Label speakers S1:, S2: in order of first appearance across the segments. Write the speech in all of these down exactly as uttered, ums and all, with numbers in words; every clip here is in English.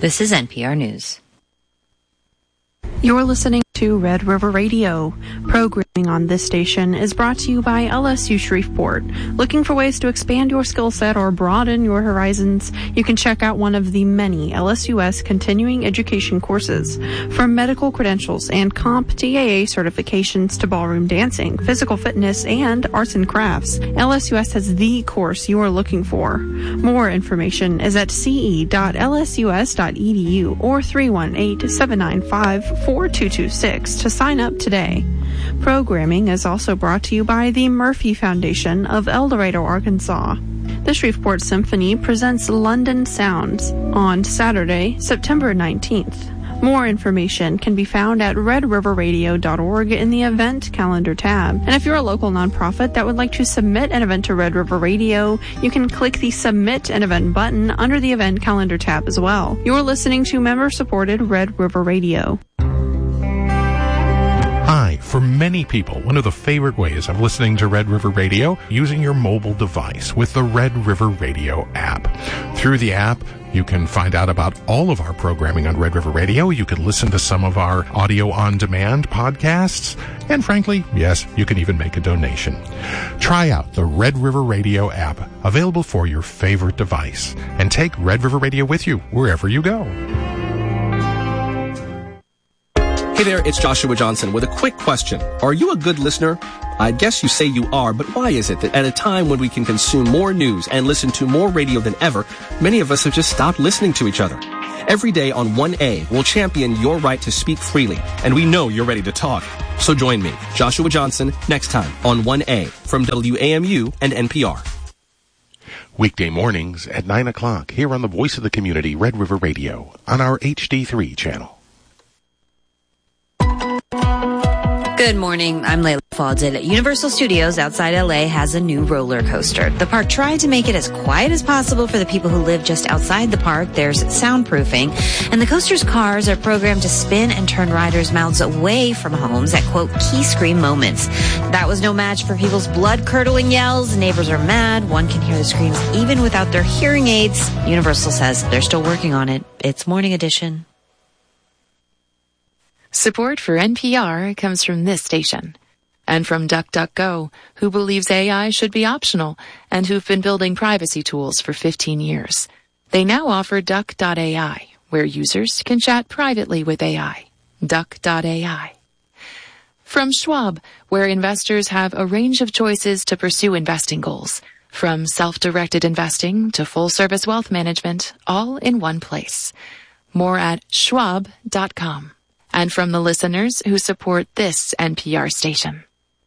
S1: This is N P R News.
S2: You're listening to Red River Radio. Programming on this station is brought to you by L S U Shreveport. Looking for ways to expand your skill set or broaden your horizons? You can check out one of the many L S U S continuing education courses. From medical credentials and comp T A A certifications to ballroom dancing, physical fitness, and arts and crafts, L S U S has the course you are looking for. More information is at c e dot l s u s dot e d u or three one eight, seven nine five, four two two six to sign up today. Programming is also brought to you by the Murphy Foundation of El Dorado, Arkansas. The Shreveport Symphony presents London Sounds on Saturday, September nineteenth. More information can be found at red river radio dot org in the event calendar tab. And if you're a local nonprofit that would like to submit an event to Red River Radio, you can click the Submit an Event button under the event calendar tab as well. You're listening to member-supported Red River Radio.
S3: Hi, for many people, one of the favorite ways of listening to Red River Radio, using your mobile device with the Red River Radio app. Through the app, you can find out about all of our programming on Red River Radio. You can listen to some of our audio-on-demand podcasts. And frankly, yes, you can even make a donation. Try out the Red River Radio app, available for your favorite device. And take Red River Radio with you wherever you go.
S4: Hey there, it's Joshua Johnson with a quick question. Are you a good listener? I guess you say you are, but why is it that at a time when we can consume more news and listen to more radio than ever, many of us have just stopped listening to each other? Every day on one A, we'll champion your right to speak freely, and we know you're ready to talk. So join me, Joshua Johnson, next time on one A from W A M U and N P R.
S3: Weekday mornings at nine o'clock here on the Voice of the Community, Red River Radio, on our H D three channel.
S1: Good morning. I'm Layla Falded. Universal Studios outside L A has a new roller coaster. The park tried to make it as quiet as possible for the people who live just outside the park. There's soundproofing, and the coaster's cars are programmed to spin and turn riders' mouths away from homes at, quote, key scream moments. That was no match for people's blood-curdling yells. Neighbors are mad. One can hear the screams even without their hearing aids. Universal says they're still working on it. It's Morning Edition.
S5: Support for N P R comes from this station and from DuckDuckGo, who believes A I should be optional and who've been building privacy tools for fifteen years. They now offer Duck dot A I, where users can chat privately with A I. Duck dot A I. From Schwab, where investors have a range of choices to pursue investing goals, from self-directed investing to full-service wealth management, all in one place. More at schwab dot com. And from the listeners who support this N P R station.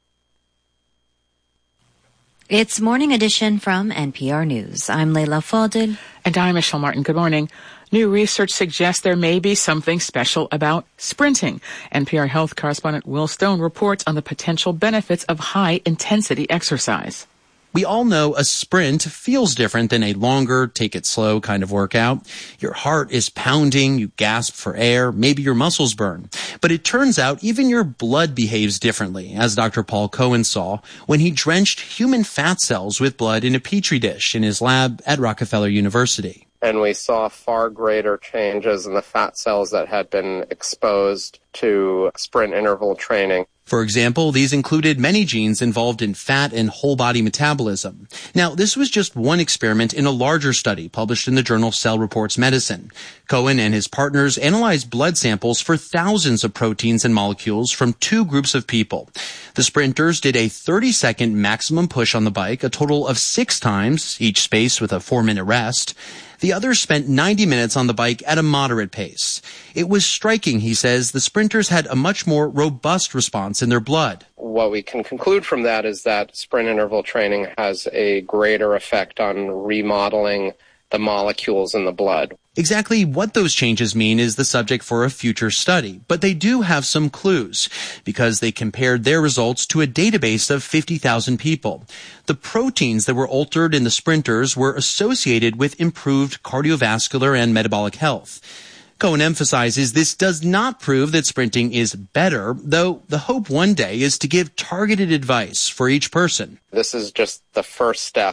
S1: It's Morning Edition from N P R News. I'm Layla Falded.
S6: And I'm Michelle Martin. Good morning. New research suggests there may be something special about sprinting. N P R Health correspondent Will Stone reports on the potential benefits of high-intensity exercise.
S7: We all know a sprint feels different than a longer, take it slow kind of workout. Your heart is pounding, you gasp for air, maybe your muscles burn. But it turns out even your blood behaves differently, as Doctor Paul Cohen saw when he drenched human fat cells with blood in a petri dish in his lab at Rockefeller University.
S8: And we saw far greater changes in the fat cells that had been exposed to sprint interval training.
S7: For example, these included many genes involved in fat and whole body metabolism. Now, this was just one experiment in a larger study published in the journal Cell Reports Medicine. Cohen and his partners analyzed blood samples for thousands of proteins and molecules from two groups of people. The sprinters did a thirty-second maximum push on the bike, a total of six times, each spaced with a four-minute rest. The others spent ninety minutes on the bike at a moderate pace. It was striking, he says, the sprinters had a much more robust response in their blood.
S8: What we can conclude from that is that sprint interval training has a greater effect on remodeling the molecules in the blood.
S7: Exactly what those changes mean is the subject for a future study, but they do have some clues because they compared their results to a database of fifty thousand people. The proteins that were altered in the sprinters were associated with improved cardiovascular and metabolic health. Cohen emphasizes this does not prove that sprinting is better, though the hope one day is to give targeted advice for each person.
S8: This is just the first step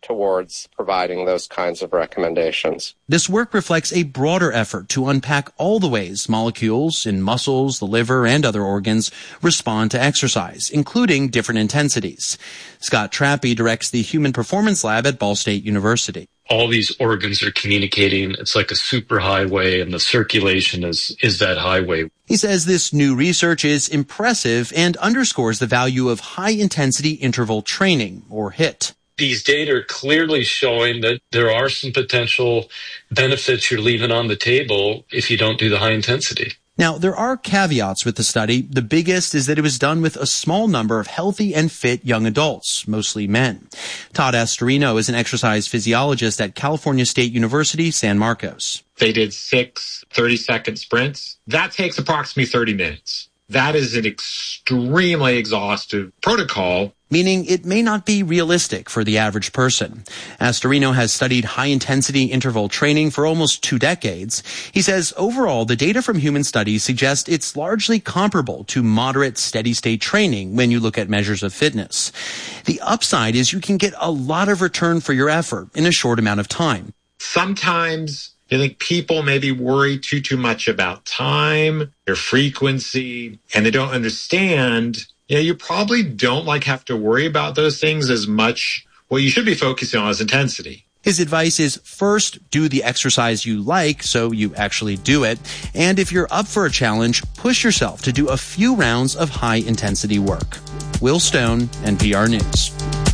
S8: towards providing those kinds of recommendations.
S7: This work reflects a broader effort to unpack all the ways molecules in muscles, the liver, and other organs respond to exercise, including different intensities. Scott Trappe directs the Human Performance Lab at Ball State University.
S9: All these organs are communicating. It's like a superhighway, and the circulation is, is that highway.
S7: He says this new research is impressive and underscores the value of high-intensity interval training, or HIIT.
S9: These data are clearly showing that there are some potential benefits you're leaving on the table if you don't do the high intensity.
S7: Now, there are caveats with the study. The biggest is that it was done with a small number of healthy and fit young adults, mostly men. Todd Astorino is an exercise physiologist at California State University, San Marcos.
S10: They did six thirty-second sprints. That takes approximately thirty minutes. That is an extremely exhaustive protocol.
S7: Meaning it may not be realistic for the average person. Astorino has studied high-intensity interval training for almost two decades. He says overall, the data from human studies suggest it's largely comparable to moderate steady-state training when you look at measures of fitness. The upside is you can get a lot of return for your effort in a short amount of time.
S10: Sometimes I think people maybe worry too, too much about time, their frequency, and they don't understand. Yeah, you probably don't like have to worry about those things as much. What you should be focusing on is intensity.
S7: His advice is first do the exercise you like so you actually do it. And if you're up for a challenge, push yourself to do a few rounds of high intensity work. Will Stone, N P R News.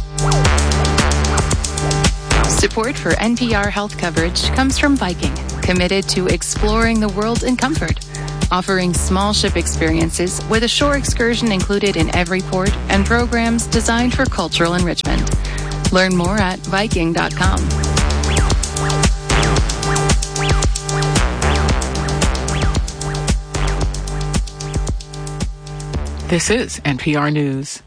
S5: Support for N P R health coverage comes from Viking, committed to exploring the world in comfort. Offering small ship experiences with a shore excursion included in every port and programs designed for cultural enrichment. Learn more at Viking dot com.
S6: This is N P R News.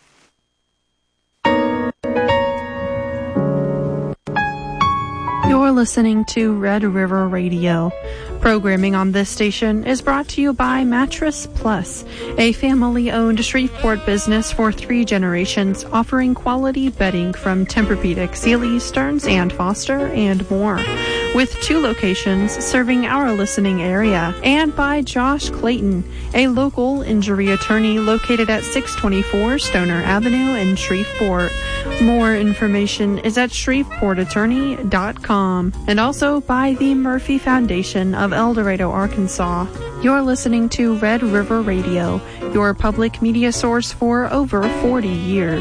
S2: You're listening to Red River Radio. Programming on this station is brought to you by Mattress Plus, a family-owned Shreveport business for three generations, offering quality bedding from Tempur-Pedic, Sealy, Stearns and Foster, and more. With two locations serving our listening area. And by Josh Clayton, a local injury attorney located at six twenty-four Stoner Avenue in Shreveport. More information is at shreveport attorney dot com. And also by the Murphy Foundation of El Dorado, Arkansas. You're listening to Red River Radio, your public media source for over forty years.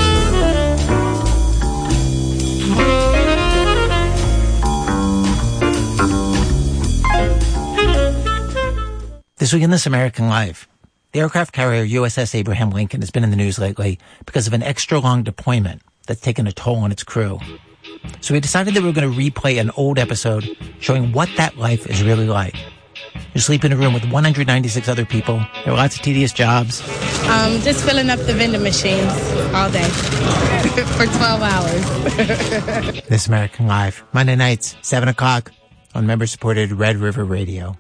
S11: This week in This American Life, the aircraft carrier U S S Abraham Lincoln has been in the news lately because of an extra-long deployment that's taken a toll on its crew. So we decided that we were going to replay an old episode showing what that life is really like. You sleep in a room with one hundred ninety-six other people. There are lots of tedious jobs.
S12: Um, just filling up the vending machines all day for twelve hours.
S11: This American Life, Monday nights, seven o'clock on member-supported Red River Radio.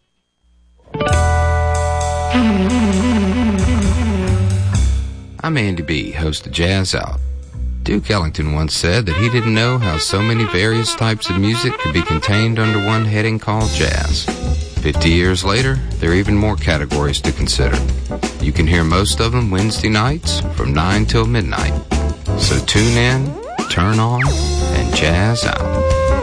S13: I'm Andy B., host of Jazz Out. Duke Ellington once said that he didn't know how so many various types of music could be contained under one heading called jazz. Fifty years later, there are even more categories to consider. You can hear most of them Wednesday nights from nine till midnight. So tune in, turn on, and jazz out.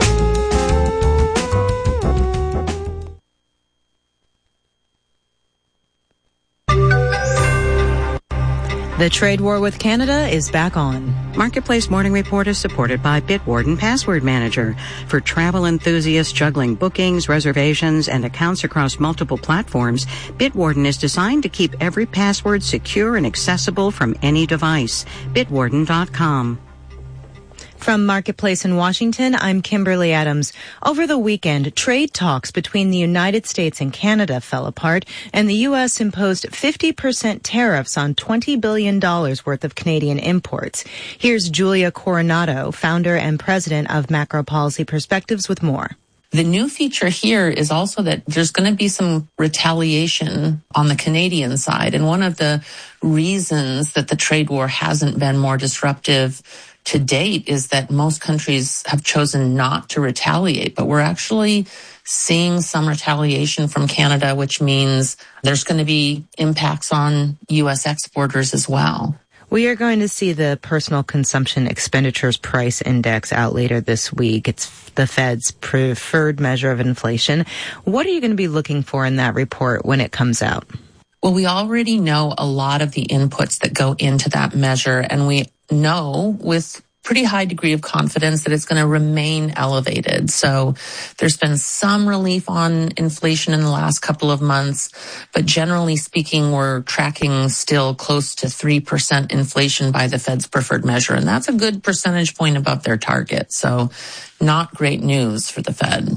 S14: The trade war with Canada is back on. Marketplace Morning Report is supported by Bitwarden Password Manager. For travel enthusiasts juggling bookings, reservations, and accounts across multiple platforms, Bitwarden is designed to keep every password secure and accessible from any device. Bitwarden dot com.
S1: From Marketplace in Washington, I'm Kimberly Adams. Over the weekend, trade talks between the United States and Canada fell apart, and the U S imposed fifty percent tariffs on twenty billion dollars worth of Canadian imports. Here's Julia Coronado, founder and president of Macro Policy Perspectives, with more.
S15: The new feature here is also that there's going to be some retaliation on the Canadian side. And one of the reasons that the trade war hasn't been more disruptive to date is that most countries have chosen not to retaliate, but we're actually seeing some retaliation from Canada, which means there's going to be impacts on U S exporters as well.
S16: We are going to see the Personal Consumption Expenditures Price Index out later this week. It's the Fed's preferred measure of inflation. What are you going to be looking for in that report when it comes out?
S15: Well, we already know a lot of the inputs that go into that measure, and we know with pretty high degree of confidence that it's going to remain elevated. So there's been some relief on inflation in the last couple of months, but generally speaking, we're tracking still close to three percent inflation by the Fed's preferred measure, and that's a good percentage point above their target. So not great news for the Fed.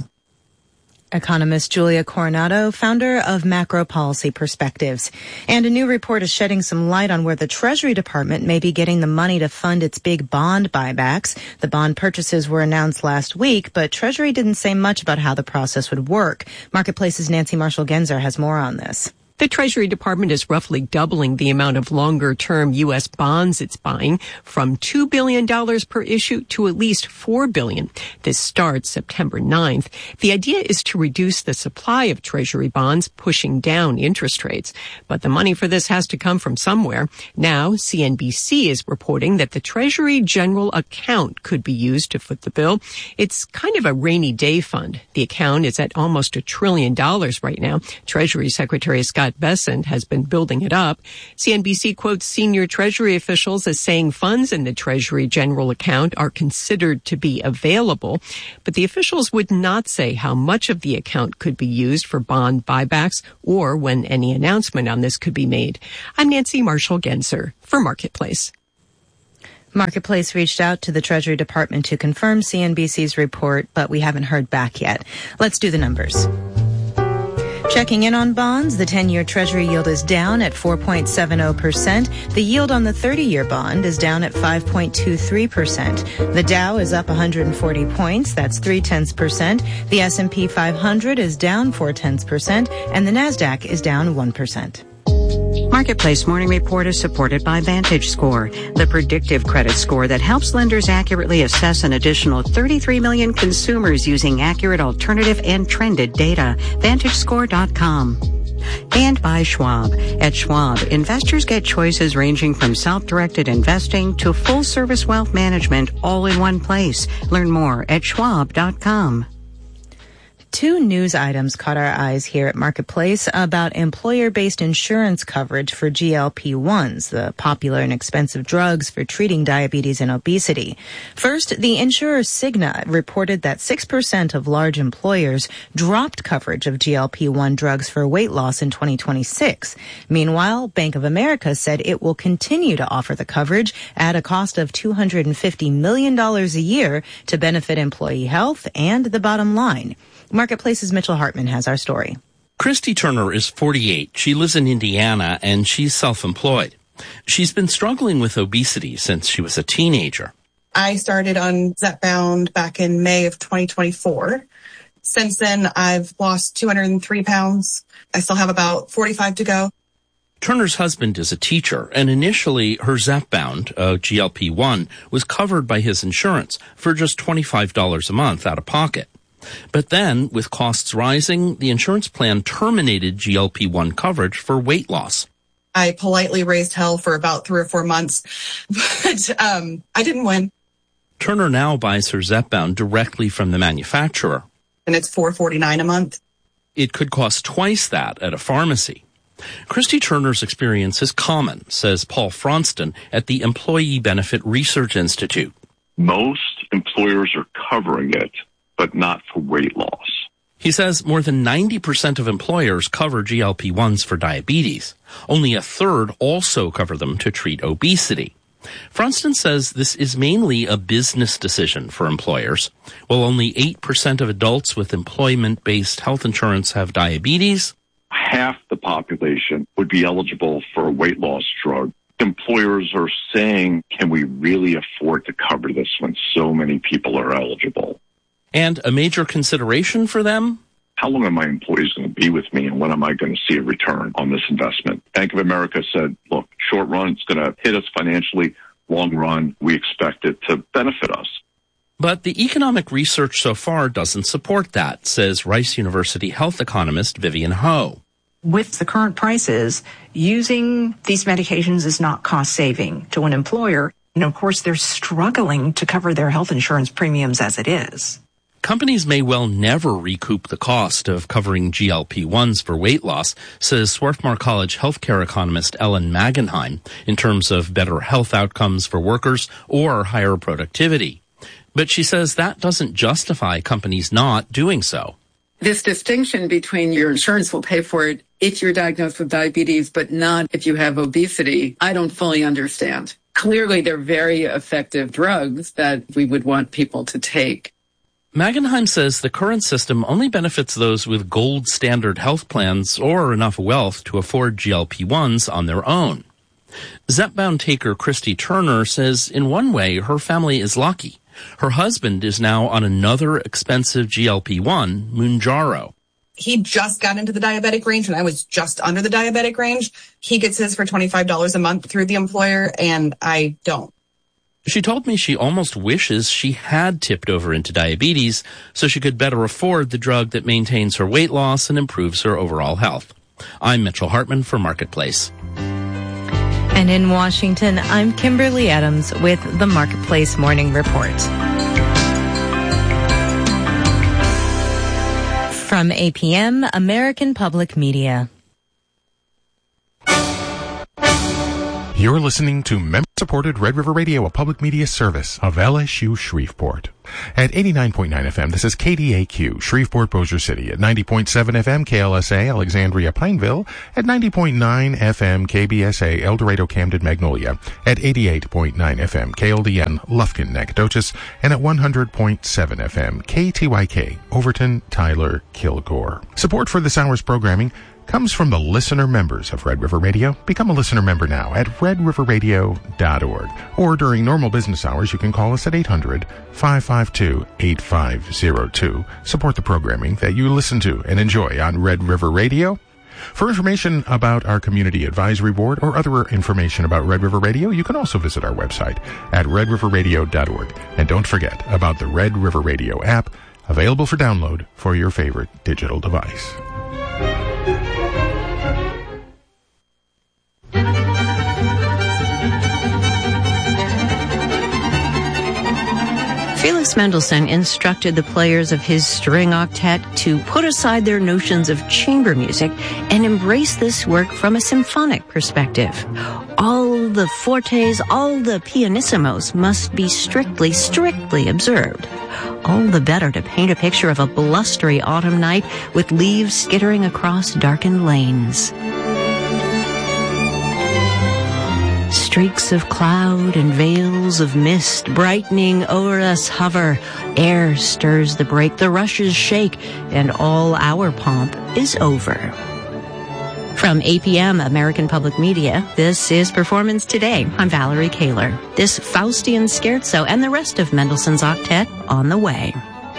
S16: Economist Julia Coronado, founder of Macro Policy Perspectives. And a new report is shedding some light on where the Treasury Department may be getting the money to fund its big bond buybacks. The bond purchases were announced last week, but Treasury didn't say much about how the process would work. Marketplace's Nancy Marshall-Genzer has more on this.
S17: The Treasury Department is roughly doubling the amount of longer-term U S bonds it's buying, from two billion dollars per issue to at least four billion dollars. This starts September ninth. The idea is to reduce the supply of Treasury bonds, pushing down interest rates. But the money for this has to come from somewhere. Now, C N B C is reporting that the Treasury General Account could be used to foot the bill. It's kind of a rainy day fund. The account is at almost a trillion dollars right now. Treasury Secretary Scott Bessent has been building it up. C N B C quotes senior Treasury officials as saying funds in the Treasury General Account are considered to be available, but the officials would not say how much of the account could be used for bond buybacks or when any announcement on this could be made. I'm Nancy Marshall-Genzer for Marketplace.
S16: Marketplace reached out to the Treasury Department to confirm C N B C's report, but we haven't heard back yet. Let's do the numbers. Checking in on bonds, the ten-year Treasury yield is down at four point seven zero percent. The yield on the thirty-year bond is down at five point two three percent. The Dow is up one hundred forty points. That's three tenths percent. The S and P five hundred is down four tenths percent, and the NASDAQ is down one percent.
S14: Marketplace Morning Report is supported by VantageScore, the predictive credit score that helps lenders accurately assess an additional thirty-three million consumers using accurate alternative and trended data. Vantage Score dot com. And by Schwab. At Schwab, investors get choices ranging from self-directed investing to full-service wealth management all in one place. Learn more at Schwab dot com.
S16: Two news items caught our eyes here at Marketplace about employer-based insurance coverage for G L P ones, the popular and expensive drugs for treating diabetes and obesity. First, the insurer Cigna reported that six percent of large employers dropped coverage of G L P one drugs for weight loss in twenty twenty-six. Meanwhile, Bank of America said it will continue to offer the coverage at a cost of two hundred fifty million dollars a year to benefit employee health and the bottom line. Marketplace's Mitchell Hartman has our story.
S18: Christy Turner is forty-eight. She lives in Indiana, and she's self-employed. She's been struggling with obesity since she was a teenager.
S19: I started on Zepbound back in May of twenty twenty-four. Since then, I've lost two hundred three pounds. I still have about forty-five to go.
S18: Turner's husband is a teacher, and initially her Zepbound, a G L P one, was covered by his insurance for just twenty-five dollars a month out of pocket. But then, with costs rising, the insurance plan terminated G L P one coverage for weight loss.
S19: I politely raised hell for about three or four months, but um, I didn't win.
S18: Turner now buys her Zepbound directly from the manufacturer.
S19: And it's four dollars and forty-nine cents a month.
S18: It could cost twice that at a pharmacy. Christy Turner's experience is common, says Paul Fronston at the Employee Benefit Research Institute.
S20: Most employers are covering it, but not for weight loss.
S18: He says more than ninety percent of employers cover G L P ones for diabetes. Only a third also cover them to treat obesity. Fronston says this is mainly a business decision for employers. While only eight percent of adults with employment-based health insurance have diabetes,
S20: half the population would be eligible for a weight loss drug. Employers are saying, can we really afford to cover this when so many people are eligible?
S18: And a major consideration for them?
S20: How long are my employees going to be with me, and when am I going to see a return on this investment? Bank of America said, look, short run, it's going to hit us financially. long run, we expect it to benefit us.
S18: But the economic research so far doesn't support that, says Rice University health economist Vivian Ho.
S21: With the current prices, using these medications is not cost-saving to an employer. And of course, they're struggling to cover their health insurance premiums as it is.
S18: Companies may well never recoup the cost of covering G L P ones for weight loss, says Swarthmore College healthcare economist Ellen Magenheim, in terms of better health outcomes for workers or higher productivity. But she says that doesn't justify companies not doing so.
S22: This distinction between your insurance will pay for it if you're diagnosed with diabetes, but not if you have obesity, I don't fully understand. Clearly, they're very effective drugs that we would want people to take.
S18: Magenheim says the current system only benefits those with gold standard health plans or enough wealth to afford G L P ones on their own. Zepbound taker Christy Turner says in one way her family is lucky. Her husband is now on another expensive G L P one, Mounjaro.
S19: He just got into the diabetic range, and I was just under the diabetic range. He gets his for twenty-five dollars a month through the employer, and I don't.
S18: She told me she almost wishes she had tipped over into diabetes so she could better afford the drug that maintains her weight loss and improves her overall health. I'm Mitchell Hartman for Marketplace.
S16: And in Washington, I'm Kimberly Adams with the Marketplace Morning Report. From A P M, American Public Media.
S3: You're listening to member-supported Red River Radio, a public media service of L S U Shreveport. At eighty-nine point nine F M, this is K D A Q, Shreveport, Bossier City. At ninety point seven F M, K L S A, Alexandria, Pineville. At ninety point nine F M, K B S A, El Dorado, Camden, Magnolia. At eighty-eight point nine F M, K L D N, Lufkin, Nacogdoches. And at one hundred point seven F M, K T Y K, Overton, Tyler, Kilgore. Support for this hour's programming comes from the listener members of Red River Radio. Become a listener member now at red river radio dot org. Or during normal business hours, you can call us at eight hundred, five five two, eight five zero two. Support the programming that you listen to and enjoy on Red River Radio. For information about our Community Advisory Board or other information about Red River Radio, you can also visit our website at red river radio dot org. And don't forget about the Red River Radio app, available for download for your favorite digital device.
S16: Felix Mendelssohn instructed the players of his string octet to put aside their notions of chamber music and embrace this work from a symphonic perspective. All the fortes, all the pianissimos must be strictly, strictly observed. All the better to paint a picture of a blustery autumn night with leaves skittering across darkened lanes. Streaks of cloud and veils of mist brightening o'er us hover. Air stirs the break, the rushes shake, and all our pomp is over. From A P M, American Public Media, this is Performance Today. I'm Valerie Kaler. This Faustian scherzo and the rest of Mendelssohn's octet on the way.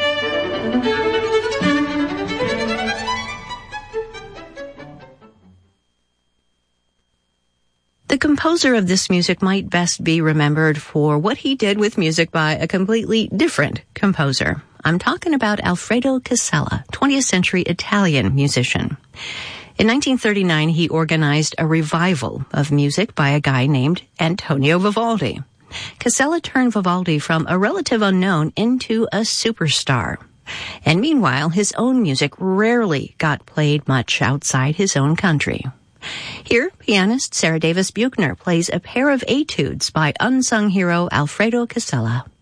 S16: The composer of this music might best be remembered for what he did with music by a completely different composer. I'm talking about Alfredo Casella, twentieth century Italian musician. In nineteen thirty-nine, he organized a revival of music by a guy named Antonio Vivaldi. Casella turned Vivaldi from a relative unknown into a superstar. And meanwhile, his own music rarely got played much outside his own country. Here, pianist Sarah Davis Buchner plays a pair of etudes by unsung hero Alfredo Casella.